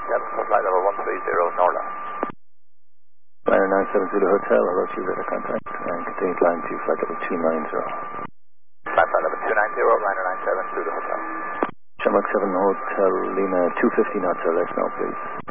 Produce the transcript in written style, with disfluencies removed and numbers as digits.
for flight level 130 Norla. Liner 97 Zulu Hotel, hello, choose other contact, and continue climb to flight level 290. Flight level 290, liner 97 Zulu Hotel. Shamrock 7 Hotel, Lima 250 knots, LS now, please.